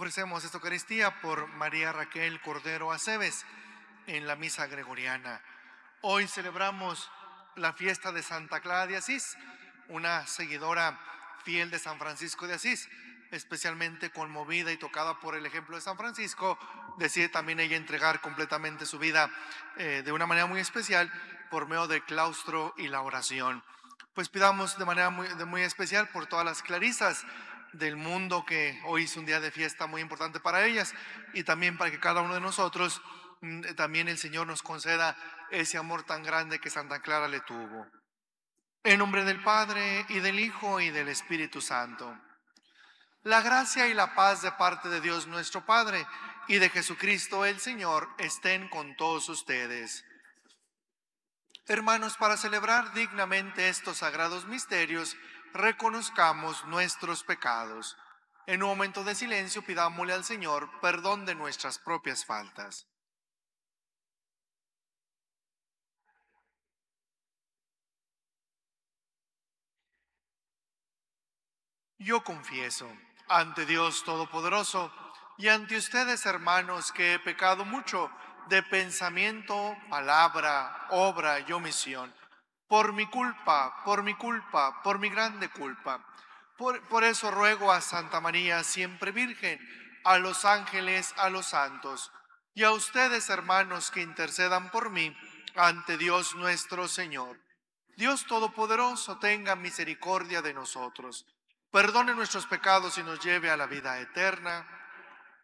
Ofrecemos esta Eucaristía por María Raquel Cordero Aceves en la misa gregoriana. Hoy celebramos la fiesta de Santa Clara de Asís, una seguidora fiel de San Francisco de Asís, especialmente conmovida y tocada por el ejemplo de San Francisco. Decide también ella entregar completamente su vida de una manera muy especial por medio del claustro y la oración. Pues pidamos de manera muy especial por todas las clarisas del mundo, que hoy es un día de fiesta muy importante para ellas, y también para que cada uno de nosotros, también el Señor nos conceda ese amor tan grande que Santa Clara le tuvo. En nombre del Padre, y del Hijo, y del Espíritu Santo. La gracia y la paz de parte de Dios nuestro Padre y de Jesucristo el Señor estén con todos ustedes. Hermanos, para celebrar dignamente estos sagrados misterios, reconozcamos nuestros pecados. En un momento de silencio pidámosle al Señor perdón de nuestras propias faltas. Yo confieso ante Dios Todopoderoso y ante ustedes, hermanos, que he pecado mucho de pensamiento, palabra, obra y omisión, por mi culpa, por mi grande culpa. Por eso ruego a Santa María, siempre Virgen, a los ángeles, a los santos, y a ustedes, hermanos, que intercedan por mí ante Dios nuestro Señor. Dios Todopoderoso tenga misericordia de nosotros, perdone nuestros pecados y nos lleve a la vida eterna.